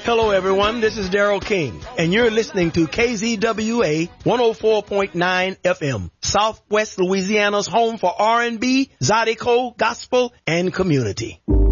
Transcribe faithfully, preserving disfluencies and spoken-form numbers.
Hello, everyone. This is Darrell King, and you're listening to K Z W A one oh four point nine F M, Southwest Louisiana's home for R and B, Zydeco, gospel, and community.